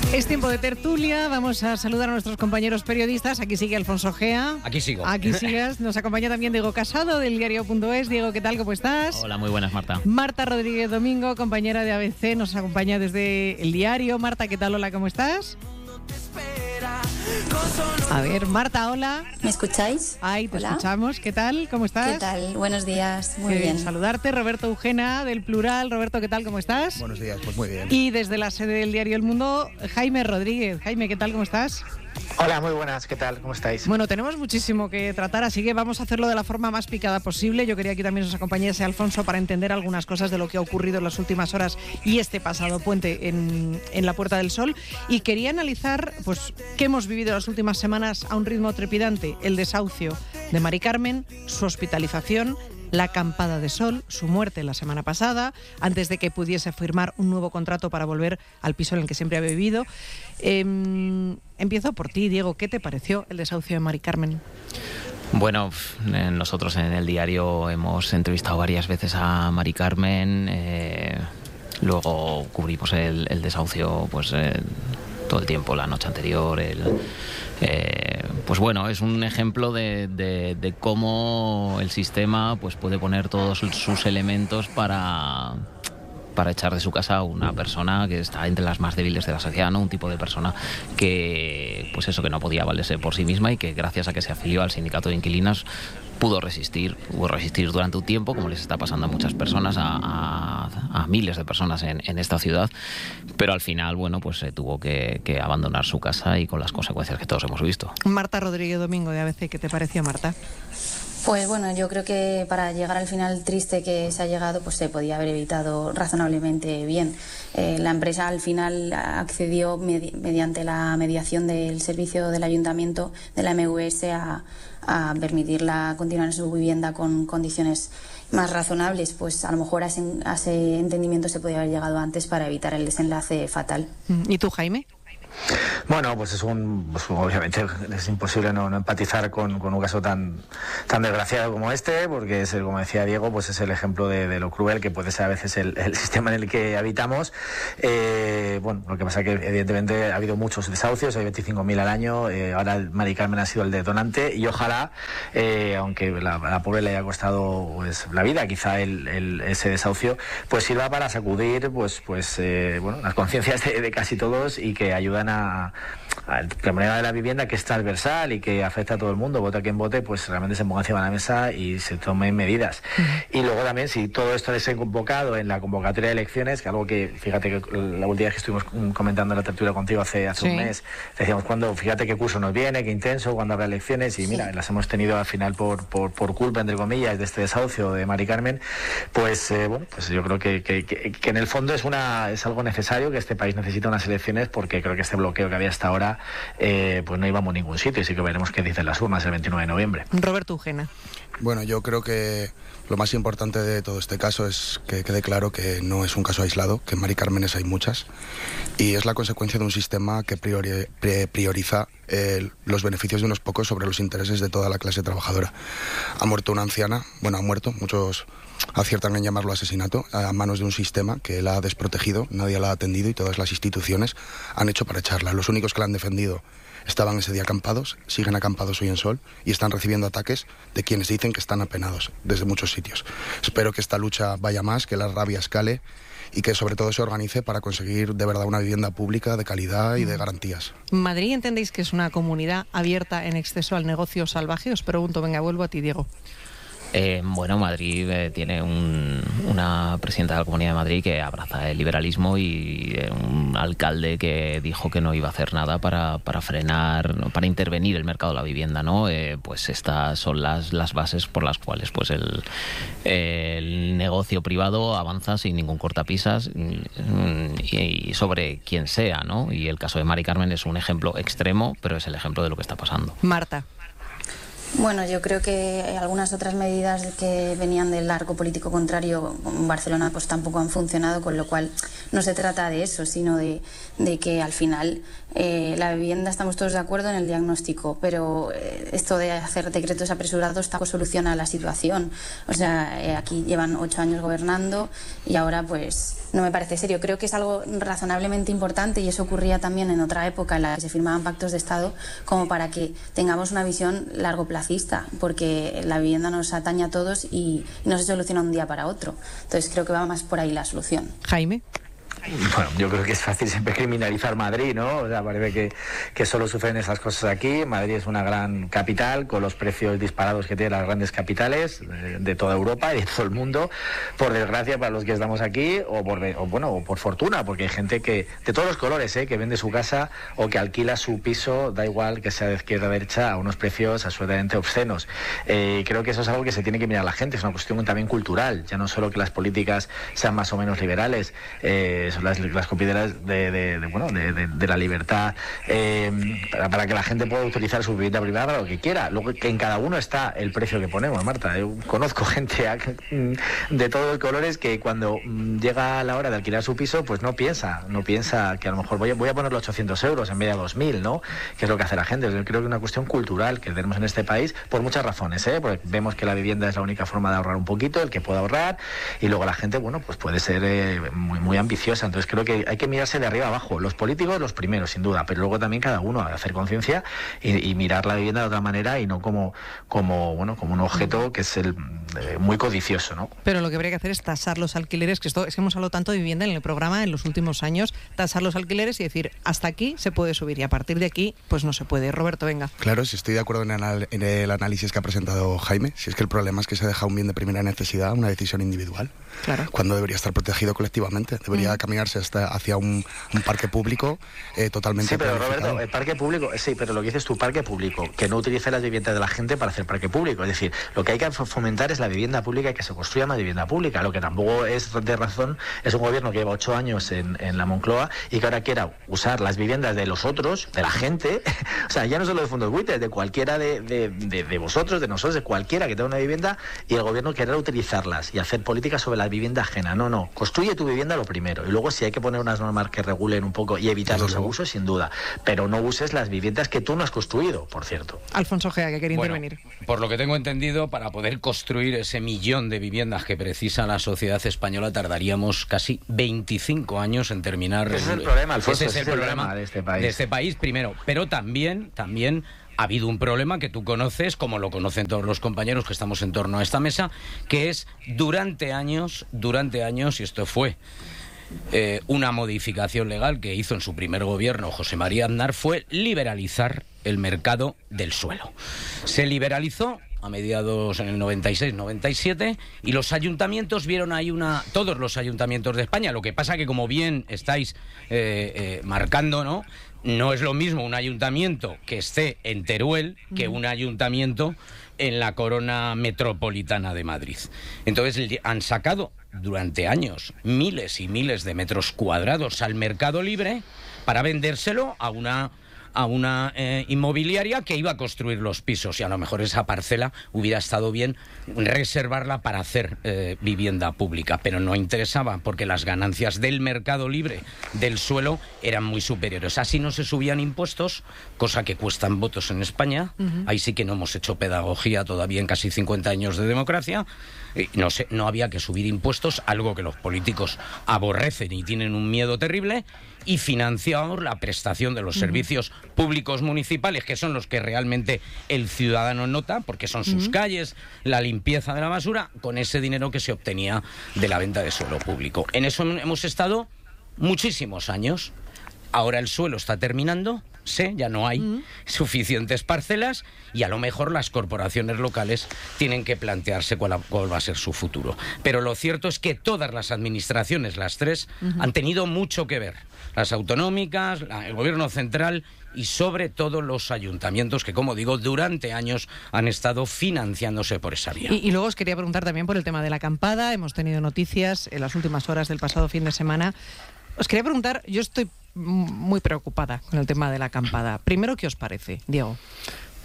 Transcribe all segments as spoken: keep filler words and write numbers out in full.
Es tiempo de tertulia, vamos a saludar a nuestros compañeros periodistas. Aquí sigue Alfonso Gea. Aquí sigo. Aquí sigas. Nos acompaña también Diego Casado, del diario punto es. Diego, ¿qué tal? ¿Cómo estás? Hola, muy buenas, Marta. Marta Rodríguez Domingo, compañera de A B C, nos acompaña desde el diario. Marta, ¿qué tal? Hola, ¿cómo estás? A ver, Marta, hola. ¿Me escucháis? Ay, te Hola. escuchamos. ¿Qué tal? ¿Cómo estás? ¿Qué tal? Buenos días. Muy Qué bien. Saludarte, Roberto Eugena, del Plural. Roberto, ¿qué tal? ¿Cómo estás? Buenos días, pues muy bien. Y desde la sede del diario El Mundo, Jaime Rodríguez. Jaime, ¿qué tal? ¿Cómo estás? Hola, muy buenas, ¿qué tal? ¿Cómo estáis? Bueno, tenemos muchísimo que tratar, así que vamos a hacerlo de la forma más picada posible. Yo quería que también nos acompañase Alfonso para entender algunas cosas de lo que ha ocurrido en las últimas horas y este pasado puente en, en la Puerta del Sol. Y quería analizar, pues, qué hemos vivido las últimas semanas a un ritmo trepidante: el desahucio de Mari Carmen, su hospitalización, la acampada de sol, su muerte la semana pasada, antes de que pudiese firmar un nuevo contrato para volver al piso en el que siempre había vivido. Eh, empiezo por ti, Diego. ¿Qué te pareció el desahucio de Mari Carmen? Bueno, nosotros en el diario hemos entrevistado varias veces a Mari Carmen, eh, luego cubrimos el, el desahucio pues eh, todo el tiempo, la noche anterior, el... Eh, pues bueno, es un ejemplo de, de, de cómo el sistema pues puede poner todos sus elementos para, para echar de su casa a una persona que está entre las más débiles de la sociedad, ¿no? Un tipo de persona que, pues eso, que no podía valerse por sí misma y que gracias a que se afilió al sindicato de inquilinos pudo resistir, pudo resistir durante un tiempo, como les está pasando a muchas personas, a, a, a miles de personas en, en esta ciudad, pero al final, bueno, pues se tuvo que, que abandonar su casa y con las consecuencias que todos hemos visto. Marta Rodríguez Domingo, de A B C, ¿qué te pareció, Marta? Pues bueno, yo creo que para llegar al final triste que se ha llegado, pues se podía haber evitado razonablemente bien. Eh, la empresa al final accedió medi- mediante la mediación del servicio del ayuntamiento de la M V S a, a permitirla continuar en su vivienda con condiciones más razonables. Pues a lo mejor a ese, a ese entendimiento se podía haber llegado antes para evitar el desenlace fatal. ¿Y tú, Jaime? Bueno, pues es un, pues obviamente es imposible no, no empatizar con, con un caso tan, tan desgraciado como este, porque es el, como decía Diego, pues es el ejemplo de, de lo cruel que puede ser a veces el, el sistema en el que habitamos. Eh, bueno, lo que pasa es que evidentemente ha habido muchos desahucios, hay veinticinco mil al año, eh, ahora Mari Carmen ha sido el detonante y ojalá, eh, aunque la, la pobre le haya costado pues, la vida, quizá el, el, ese desahucio, pues sirva para sacudir pues, pues, eh, bueno, las conciencias de, de casi todos y que ayudan a, a el problema de la vivienda, que es transversal y que afecta a todo el mundo, vote a quien vote, pues realmente se ponga encima de la mesa y se tomen medidas. Uh-huh. Y luego también, si todo esto es convocado en la convocatoria de elecciones, que algo que, fíjate que la última vez que estuvimos comentando la tertulia contigo hace, hace sí. un mes, decíamos, cuando, fíjate qué curso nos viene, qué intenso, cuando habrá elecciones, y sí. mira, las hemos tenido al final por, por, por culpa, entre comillas, de este desahucio de Mari Carmen, pues eh, bueno, pues yo creo que, que, que, que en el fondo es, una, es algo necesario, que este país necesita unas elecciones, porque creo que este bloqueo que había hasta ahora, eh, pues no íbamos a ningún sitio, y sí que veremos qué dicen las urnas el veintinueve de noviembre. Roberto Eugena. Bueno, yo creo que lo más importante de todo este caso es que quede claro que no es un caso aislado, que en Mari Cármenes hay muchas, y es la consecuencia de un sistema que priori, prioriza eh, los beneficios de unos pocos sobre los intereses de toda la clase trabajadora. Ha muerto una anciana, bueno, ha muerto, muchos aciertan en llamarlo asesinato, a manos de un sistema que la ha desprotegido, nadie la ha atendido y todas las instituciones han hecho para echarla. Los únicos que la han defendido estaban ese día acampados, siguen acampados hoy en Sol y están recibiendo ataques de quienes dicen que están apenados desde muchos sitios. Espero que esta lucha vaya más, que la rabia escale y que sobre todo se organice para conseguir de verdad una vivienda pública de calidad y de garantías. ¿Madrid entendéis que es una comunidad abierta en exceso al negocio salvaje? Os pregunto, venga, vuelvo a ti, Diego. Eh, bueno, Madrid eh, tiene un, una presidenta de la Comunidad de Madrid que abraza el liberalismo y eh, un alcalde que dijo que no iba a hacer nada para, para frenar, para intervenir el mercado de la vivienda, ¿no? Eh, pues estas son las, las bases por las cuales pues el, el negocio privado avanza sin ningún cortapisas y, y sobre quien sea, ¿no? Y el caso de Mari Carmen es un ejemplo extremo, pero es el ejemplo de lo que está pasando. Marta. Bueno, yo creo que algunas otras medidas que venían del arco político contrario en Barcelona pues tampoco han funcionado, con lo cual no se trata de eso, sino de, de que al final eh, la vivienda, estamos todos de acuerdo en el diagnóstico, pero eh, esto de hacer decretos apresurados tampoco soluciona la situación. O sea, eh, aquí llevan ocho años gobernando y ahora pues no me parece serio. Creo que es algo razonablemente importante y eso ocurría también en otra época en la que se firmaban pactos de Estado, como para que tengamos una visión largo plazista, porque la vivienda nos atañe a todos y, y no se soluciona un día para otro. Entonces creo que va más por ahí la solución. Jaime. Bueno, yo creo que es fácil siempre criminalizar Madrid, ¿no? O sea, parece que, que solo sufren esas cosas aquí. Madrid es una gran capital con los precios disparados que tienen las grandes capitales de, de toda Europa y de todo el mundo. Por desgracia para los que estamos aquí, o por o bueno, o por fortuna, porque hay gente que de todos los colores, ¿eh? Que vende su casa o que alquila su piso, da igual que sea de izquierda o derecha, a unos precios absolutamente obscenos. Eh, creo que eso es algo que se tiene que mirar la gente. Es una cuestión también cultural, ya no solo que las políticas sean más o menos liberales. Eh, son las, las copideras de, de, de, bueno, de, de, de la libertad eh, para, para que la gente pueda utilizar su vivienda privada para lo que quiera. Luego que en cada uno está el precio que ponemos, Marta. Yo conozco gente de todos los colores que cuando llega la hora de alquilar su piso, pues no piensa, no piensa que a lo mejor voy a, voy a ponerle ochocientos euros en vez de dos mil, ¿no? Que es lo que hace la gente. Yo creo que es una cuestión cultural que tenemos en este país por muchas razones, ¿eh? Porque vemos que la vivienda es la única forma de ahorrar un poquito, el que pueda ahorrar, y luego la gente, bueno, pues puede ser eh, muy, muy ambiciosa. Entonces creo que hay que mirarse de arriba abajo. Los políticos, los primeros, sin duda, pero luego también cada uno hacer conciencia y, y mirar la vivienda de otra manera y no como, como, bueno, como un objeto que es el eh, muy codicioso, ¿no? Pero lo que habría que hacer es tasar los alquileres, que esto es que hemos hablado tanto de vivienda en el programa en los últimos años, tasar los alquileres y decir, hasta aquí se puede subir y a partir de aquí, pues no se puede. Roberto, venga. Claro, si estoy de acuerdo en el, en el análisis que ha presentado Jaime, si es que el problema es que se deja un bien de primera necesidad, una decisión individual, claro, cuando debería estar protegido colectivamente, debería mm. caminarse hasta hacia un, un parque público eh, totalmente. Sí, pero Roberto, el parque público, sí, pero lo que dices tú, parque público, que no utilice las viviendas de la gente para hacer parque público. Es decir, lo que hay que fomentar es la vivienda pública y que se construya más vivienda pública. Lo que tampoco es de razón es un gobierno que lleva ocho años en, en la Moncloa y que ahora quiera usar las viviendas de los otros, de la gente, o sea, ya no solo de fondos buitres, de cualquiera de, de, de, de vosotros, de nosotros, de cualquiera que tenga una vivienda, y el gobierno quiera utilizarlas y hacer políticas sobre la vivienda ajena. No, no, construye tu vivienda lo primero y luego si hay que poner unas normas que regulen un poco y evitar los abusos, sin duda, pero no uses las viviendas que tú no has construido, por cierto. Alfonso Gea, que quería bueno, intervenir. Por lo que tengo entendido, para poder construir ese millón de viviendas que precisa la sociedad española tardaríamos casi veinticinco años en terminar. Ese el, es el problema, Alfonso, ese es el, el problema, problema de este país. De este país, primero, pero también, también ha habido un problema que tú conoces, como lo conocen todos los compañeros que estamos en torno a esta mesa, que es durante años, durante años, y esto fue eh, una modificación legal que hizo en su primer gobierno José María Aznar, fue liberalizar el mercado del suelo. Se liberalizó a mediados en el noventa y seis noventa y siete y los ayuntamientos vieron ahí una, todos los ayuntamientos de España, lo que pasa que como bien estáis eh, eh, marcando, ¿no? No es lo mismo un ayuntamiento que esté en Teruel que un ayuntamiento en la corona metropolitana de Madrid. Entonces han sacado durante años miles y miles de metros cuadrados al mercado libre para vendérselo a una a una eh, inmobiliaria que iba a construir los pisos, y a lo mejor esa parcela hubiera estado bien reservarla para hacer eh, vivienda pública, pero no interesaba porque las ganancias del mercado libre del suelo eran muy superiores. Así no se subían impuestos, cosa que cuestan votos en España. Uh-huh. Ahí sí que no hemos hecho pedagogía todavía en casi cincuenta años de democracia. No sé, no había que subir impuestos, algo que los políticos aborrecen y tienen un miedo terrible, y financiábamos la prestación de los uh-huh. servicios públicos municipales, que son los que realmente el ciudadano nota, porque son sus uh-huh. calles, la limpieza de la basura, con ese dinero que se obtenía de la venta de suelo público. En eso hemos estado muchísimos años. Ahora el suelo está terminando, sí, ya no hay uh-huh. suficientes parcelas, y a lo mejor las corporaciones locales tienen que plantearse cuál, cuál va a ser su futuro. Pero lo cierto es que todas las administraciones, las tres, uh-huh. han tenido mucho que ver. Las autonómicas, la, el gobierno central y sobre todo los ayuntamientos que, como digo, durante años han estado financiándose por esa vía. Y, y luego os quería preguntar también por el tema de la acampada. Hemos tenido noticias en las últimas horas del pasado fin de semana. Os quería preguntar, yo estoy muy preocupada con el tema de la acampada. Primero, ¿qué os parece, Diego?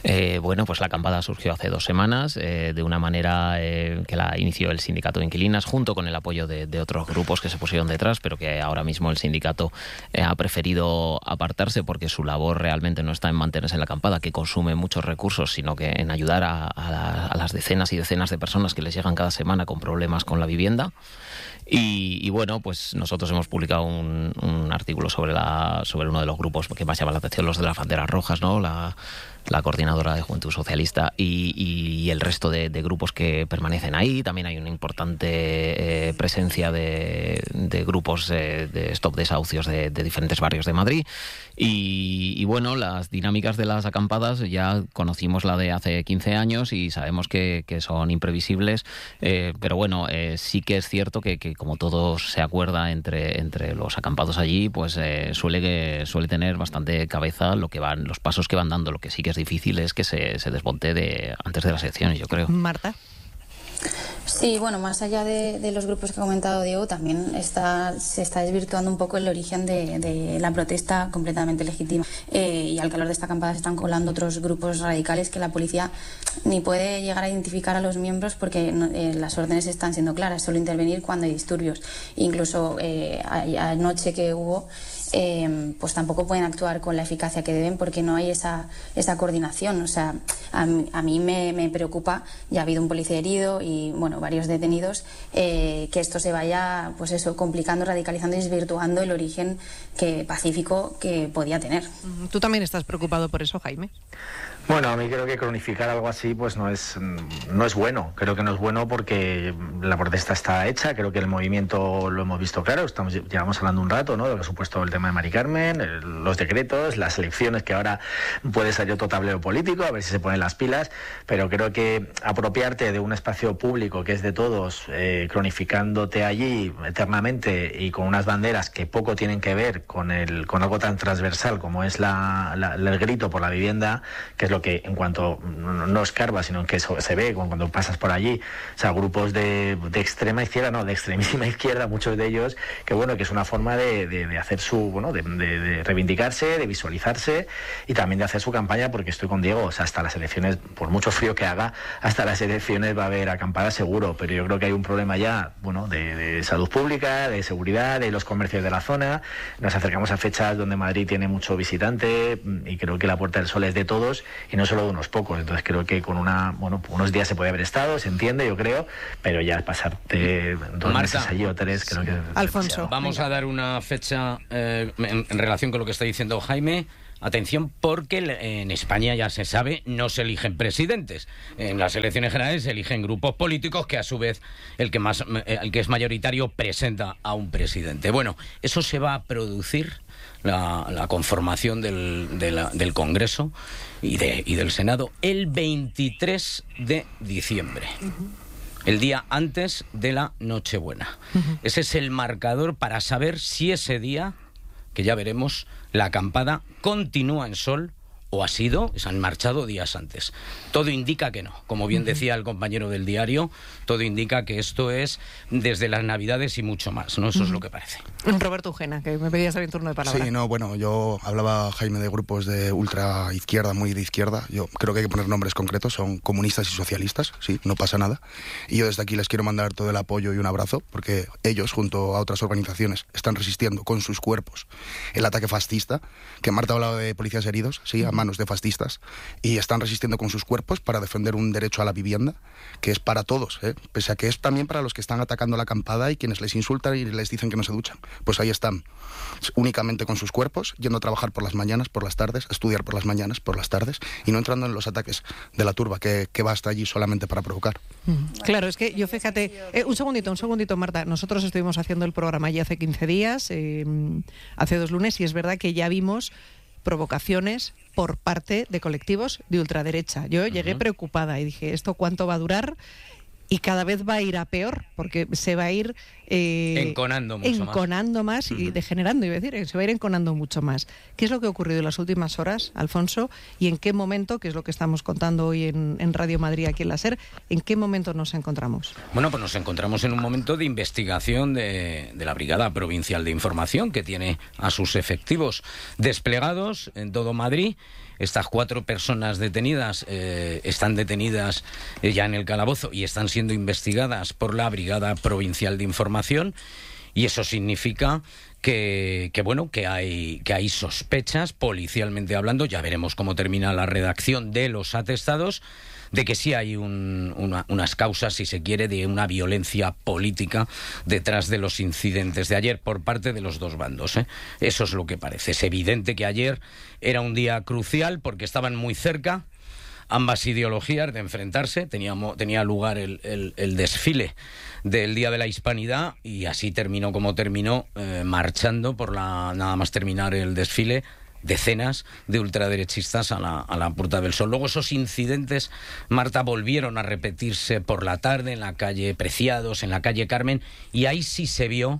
Eh, bueno, pues la acampada surgió hace dos semanas eh, de una manera eh, que la inició el sindicato de inquilinas junto con el apoyo de, de otros grupos que se pusieron detrás, pero que ahora mismo el sindicato eh, ha preferido apartarse porque su labor realmente no está en mantenerse en la acampada, que consume muchos recursos, sino que en ayudar a, a, la, a las decenas y decenas de personas que les llegan cada semana con problemas con la vivienda. Y, y bueno, pues nosotros hemos publicado un, un artículo sobre la sobre uno de los grupos que más llama la atención, los de las banderas rojas, ¿no? La, la coordinadora de Juventud Socialista y, y el resto de, de grupos que permanecen ahí. También hay una importante eh, presencia de, de grupos eh, de Stop Desahucios de, de diferentes barrios de Madrid. Y, y bueno, las dinámicas de las acampadas ya conocimos la de hace quince años y sabemos que, que son imprevisibles, eh, pero bueno, eh, sí que es cierto que, que como todo se acuerda entre, entre los acampados allí, pues eh, suele, suele tener bastante cabeza lo que van, los pasos que van dando. Lo que sí que es difícil es que se, se desmonte de, antes de las elecciones, yo creo. Marta. Sí, bueno, más allá de, de los grupos que ha comentado Diego, también está, se está desvirtuando un poco el origen de, de la protesta completamente legítima. Eh, y al calor de esta acampada se están colando otros grupos radicales que la policía ni puede llegar a identificar a los miembros porque no, eh, las órdenes están siendo claras, solo intervenir cuando hay disturbios. Incluso eh, a, anoche que hubo, eh, pues tampoco pueden actuar con la eficacia que deben porque no hay esa, esa coordinación. O sea, a, a mí me, me preocupa, ya ha habido un policía herido y bueno, varios detenidos, eh, que esto se vaya, pues eso, complicando, radicalizando y desvirtuando el origen que, pacífico que podía tener. ¿Tú también estás preocupado por eso, Jaime? Bueno, a mí creo que cronificar algo así pues no es no es bueno. Creo que no es bueno porque la protesta está hecha. Creo que el movimiento lo hemos visto claro. Estamos llevamos hablando un rato, ¿no? De lo que ha supuesto el tema de Mari Carmen, el, los decretos, las elecciones, que ahora puede salir otro tablero político, a ver si se ponen las pilas. Pero creo que apropiarte de un espacio público que es de todos, eh, cronificándote allí eternamente y con unas banderas que poco tienen que ver con el con algo tan transversal como es la, la, el grito por la vivienda, que es lo que en cuanto no, no escarba, sino que eso se ve cuando pasas por allí, o sea, grupos de, de extrema izquierda, no, de extremísima izquierda, muchos de ellos, que bueno, que es una forma de, de, de hacer su, bueno, de, de, de reivindicarse, de visualizarse y también de hacer su campaña, porque estoy con Diego, o sea, hasta las elecciones, por mucho frío que haga, hasta las elecciones va a haber acampadas seguro, pero yo creo que hay un problema ya, bueno, de, de salud pública, de seguridad, de los comercios de la zona. Nos acercamos a fechas donde Madrid tiene mucho visitante y creo que la Puerta del Sol es de todos y no solo de unos pocos. Entonces creo que con una, bueno, unos días se puede haber estado, se entiende, yo creo, pero ya pasarte dos Marta, meses allí o tres, creo que... Alfonso. Vamos a dar una fecha eh, en, en relación con lo que está diciendo Jaime. Atención, porque en España, ya se sabe, no se eligen presidentes. En las elecciones generales se eligen grupos políticos que a su vez el que más el que es mayoritario presenta a un presidente. Bueno, eso se va a producir, la, la conformación del, de la, del Congreso y, de, y del Senado, el veintitrés de diciembre. Uh-huh. El día antes de la Nochebuena. Uh-huh. Ese es el marcador para saber si ese día, que ya veremos, la acampada continúa en Sol o ha sido, se han marchado días antes. Todo indica que no. Como bien decía el compañero del diario, todo indica que esto es desde las Navidades y mucho más, ¿no? Eso uh-huh. es lo que parece. Roberto Ujena, que me pedías también turno de palabra. Sí, no, bueno, yo hablaba, Jaime, de grupos de ultra izquierda, muy de izquierda. Yo creo que hay que poner nombres concretos, son comunistas y socialistas, sí, no pasa nada. Y yo desde aquí les quiero mandar todo el apoyo y un abrazo, porque ellos, junto a otras organizaciones, están resistiendo con sus cuerpos el ataque fascista, que Marta ha hablado de policías heridos, sí, a manos de fascistas, y están resistiendo con sus cuerpos para defender un derecho a la vivienda, que es para todos, ¿eh? Pese a que es también para los que están atacando la acampada y quienes les insultan y les dicen que no se duchan. Pues ahí están, únicamente con sus cuerpos, yendo a trabajar por las mañanas, por las tardes, a estudiar por las mañanas, por las tardes, y no entrando en los ataques de la turba, que, que va hasta allí solamente para provocar. Mm. Claro, es que yo fíjate, eh, un segundito, un segundito, Marta, nosotros estuvimos haciendo el programa ya hace quince días, eh, hace dos lunes, y es verdad que ya vimos provocaciones por parte de colectivos de ultraderecha. Yo llegué uh-huh. preocupada y dije, ¿esto cuánto va a durar? y cada vez va a ir a peor, porque se va a ir eh, enconando mucho enconando más, más y uh-huh. degenerando, iba a decir, se va a ir enconando mucho más. ¿Qué es lo que ha ocurrido en las últimas horas, Alfonso? ¿Y en qué momento, que es lo que estamos contando hoy en, en Radio Madrid aquí en la SER, en qué momento nos encontramos? Bueno, pues nos encontramos en un momento de investigación de, de la Brigada Provincial de Información, que tiene a sus efectivos desplegados en todo Madrid. Estas cuatro personas detenidas eh, están detenidas eh, ya en el calabozo y están siendo investigadas por la Brigada Provincial de Información, y eso significa que, que bueno, que hay, que hay sospechas, policialmente hablando. Ya veremos cómo termina la redacción de los atestados, de que sí hay un, una, unas causas, si se quiere, de una violencia política detrás de los incidentes de ayer por parte de los dos bandos, ¿eh? Eso es lo que parece. Es evidente que ayer era un día crucial porque estaban muy cerca ambas ideologías de enfrentarse. Tenía, tenía lugar el, el, el desfile del Día de la Hispanidad y así terminó como terminó, eh, marchando por la, nada más terminar el desfile, decenas de ultraderechistas a la, a la Puerta del Sol. Luego esos incidentes, Marta, volvieron a repetirse por la tarde en la calle Preciados, en la calle Carmen, y ahí sí se vio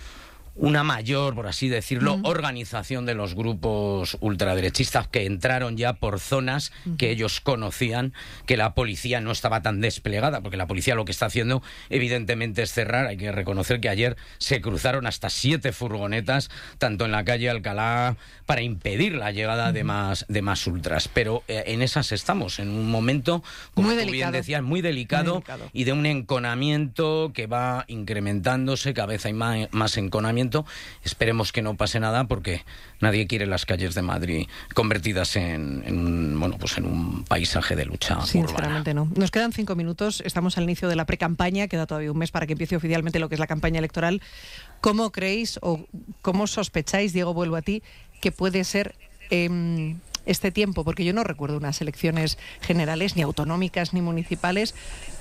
una mayor, por así decirlo, uh-huh. organización de los grupos ultraderechistas, que entraron ya por zonas uh-huh. que ellos conocían, que la policía no estaba tan desplegada, porque la policía lo que está haciendo evidentemente es cerrar. Hay que reconocer que ayer se cruzaron hasta siete furgonetas, tanto en la calle Alcalá, para impedir la llegada uh-huh. de más de más ultras. Pero eh, en esas estamos, en un momento, como muy tú delicado. bien decías, muy delicado, muy delicado y de un enconamiento que va incrementándose, cada vez hay más, más enconamiento. Esperemos que no pase nada, porque nadie quiere las calles de Madrid convertidas en, en un, bueno, pues en un paisaje de lucha urbana. Sinceramente no. Nos quedan cinco minutos, estamos al inicio de la precampaña, queda todavía un mes para que empiece oficialmente lo que es la campaña electoral. ¿Cómo creéis o cómo sospecháis, Diego, vuelvo a ti, que puede ser eh, este tiempo? Porque yo no recuerdo unas elecciones generales, ni autonómicas, ni municipales,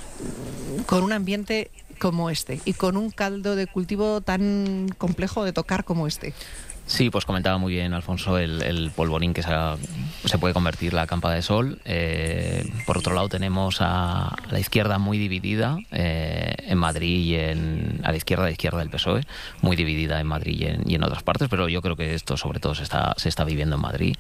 con un ambiente como este y con un caldo de cultivo tan complejo de tocar como este. Sí, pues comentaba muy bien Alfonso el, el polvorín que se, ha, se puede convertir la campa de sol. Eh, por otro lado tenemos a, a la izquierda muy dividida eh, en Madrid y en, a la izquierda, a la izquierda del P S O E, muy dividida en Madrid y en, y en otras partes, pero yo creo que esto sobre todo se está, se está viviendo en Madrid.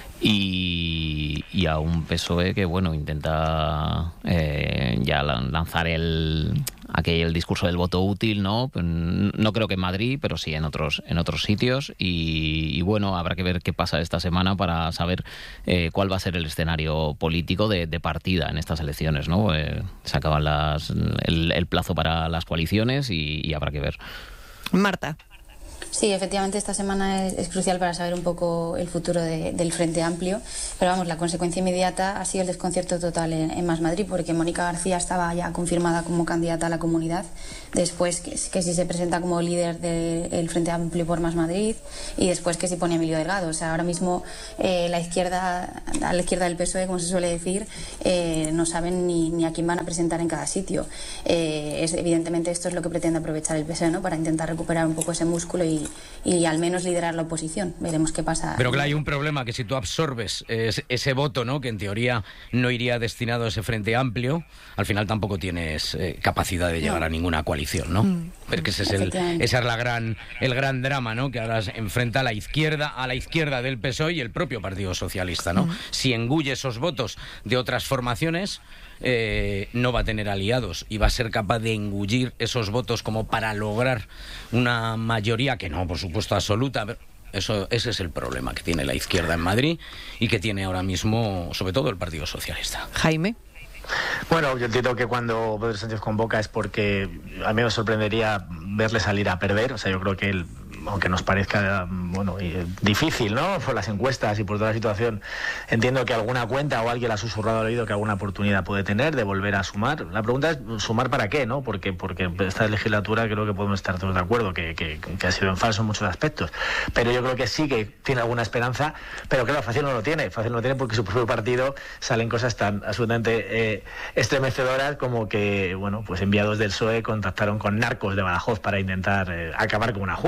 Y, y a un P S O E que, bueno, intenta eh, ya lanzar el aquel discurso del voto útil, ¿no? No creo que en Madrid, pero sí en otros en otros sitios. Y, y bueno, habrá que ver qué pasa esta semana para saber eh, cuál va a ser el escenario político de, de partida en estas elecciones, ¿no? Eh, se acaban las, el, el plazo para las coaliciones y, y habrá que ver. Marta. Sí, efectivamente esta semana es, es crucial para saber un poco el futuro de, del Frente Amplio, pero vamos, la consecuencia inmediata ha sido el desconcierto total en, en Más Madrid, porque Mónica García estaba ya confirmada como candidata a la Comunidad, después que, que si se presenta como líder del Frente Amplio por Más Madrid, y después que si pone Emilio Delgado. O sea, ahora mismo eh, la izquierda, a la izquierda del P S O E, como se suele decir, eh, no saben ni, ni a quién van a presentar en cada sitio. Eh, es, evidentemente esto es lo que pretende aprovechar el P S O E, ¿no?, para intentar recuperar un poco ese músculo y Y, y al menos liderar la oposición. Veremos qué pasa. Pero claro, hay un problema, que si tú absorbes ese, ese voto, ¿no?, que en teoría no iría destinado a ese Frente Amplio, al final tampoco tienes eh, capacidad de llegar no. a ninguna coalición, ¿no? Mm. Porque ese es el, esa es la gran, el gran drama, ¿no?, que ahora se enfrenta a la izquierda, a la izquierda del P S O E y el propio Partido Socialista, ¿no? Mm. Si engulle esos votos de otras formaciones, Eh, no va a tener aliados y va a ser capaz de engullir esos votos como para lograr una mayoría, que no, por supuesto, absoluta, pero eso, ese es el problema que tiene la izquierda en Madrid y que tiene ahora mismo, sobre todo, el Partido Socialista. Jaime. Bueno, yo entiendo que cuando Pedro Sánchez convoca es porque a mí me sorprendería verle salir a perder. O sea, yo creo que él, aunque nos parezca bueno difícil, ¿no?, por las encuestas y por toda la situación, entiendo que alguna cuenta o alguien le ha susurrado al oído que alguna oportunidad puede tener de volver a sumar. La pregunta es, ¿sumar para qué?, ¿no? Porque, porque esta legislatura creo que podemos estar todos de acuerdo que, que, que ha sido en falso en muchos aspectos. Pero yo creo que sí que tiene alguna esperanza, pero claro, fácil no lo tiene. Fácil no lo tiene porque su propio partido salen cosas tan absolutamente eh, estremecedoras como que, bueno, pues enviados del P S O E contactaron con narcos de Badajoz para intentar eh, acabar con una jueza o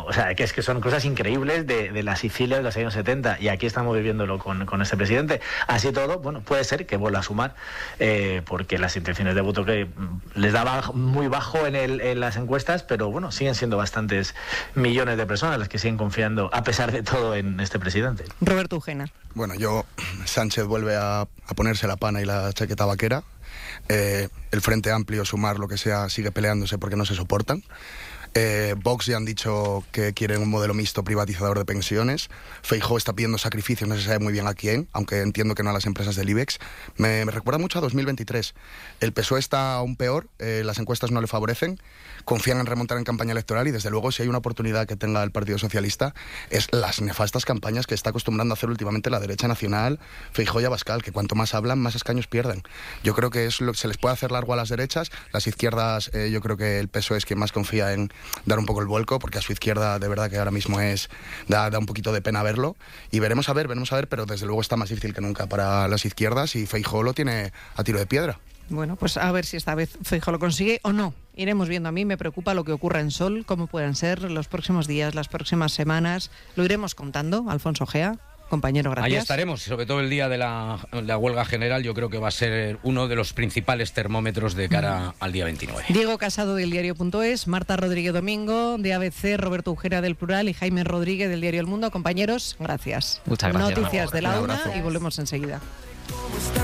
O sea, que es que son cosas increíbles de, de la Sicilia de los años setenta, y aquí estamos viviéndolo con, con este presidente. Así todo, bueno, puede ser que vuelva a sumar, eh, porque las intenciones de voto que les daba muy bajo en, el, en las encuestas, pero bueno, siguen siendo bastantes millones de personas las que siguen confiando, a pesar de todo, en este presidente. Roberto Ujena. Bueno, yo, Sánchez vuelve a, a ponerse la pana y la chaqueta vaquera. Eh, el Frente Amplio, Sumar, lo que sea, sigue peleándose porque no se soportan. Eh, Vox ya han dicho que quieren un modelo mixto privatizador de pensiones. Feijóo está pidiendo sacrificios, no se sabe muy bien a quién, aunque entiendo que no a las empresas del IBEX. Me, me recuerda mucho a dos mil veintitrés. El P S O E está aún peor, eh, las encuestas no le favorecen, confían en remontar en campaña electoral, y desde luego si hay una oportunidad que tenga el Partido Socialista es las nefastas campañas que está acostumbrando a hacer últimamente la derecha nacional, Feijóo y Abascal, que cuanto más hablan, más escaños pierden. Yo creo que es lo que se les puede hacer largo a las derechas. Las izquierdas, eh, yo creo que el P S O E es quien más confía en dar un poco el vuelco, porque a su izquierda de verdad que ahora mismo es da, da un poquito de pena verlo, y veremos a ver, veremos a ver, pero desde luego está más difícil que nunca para las izquierdas, y Feijóo lo tiene a tiro de piedra. Bueno, pues a ver si esta vez Feijóo lo consigue o no. Iremos viendo. A mí me preocupa lo que ocurra en Sol, cómo pueden ser los próximos días, las próximas semanas. Lo iremos contando. Alfonso Gea, compañero, gracias. Ahí estaremos, sobre todo el día de la, la huelga general. Yo creo que va a ser uno de los principales termómetros de cara al día veintinueve. Diego Casado del diario punto es, Marta Rodríguez Domingo de A B C, Roberto Ujera del Plural y Jaime Rodríguez del diario El Mundo. Compañeros, gracias. Muchas gracias. Noticias de la Un una abrazo. y volvemos enseguida.